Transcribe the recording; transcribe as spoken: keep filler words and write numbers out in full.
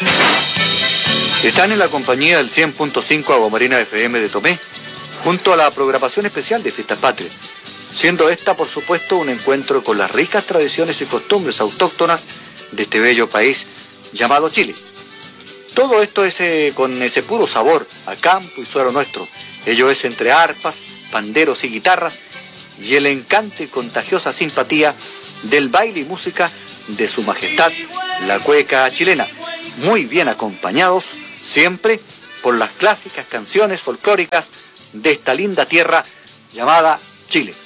Están en la compañía del cien punto cinco Aguamarina F M de Tomé, junto a la programación especial de Fiestas Patrias, siendo esta, por supuesto, un encuentro con las ricas tradiciones y costumbres autóctonas de este bello país llamado Chile. Todo esto es eh, con ese puro sabor a campo y suero nuestro. Ello es entre arpas, panderos y guitarras, y el encanto y contagiosa simpatía del baile y música de su majestad, la cueca chilena, muy bien acompañados siempre por las clásicas canciones folclóricas de esta linda tierra llamada Chile.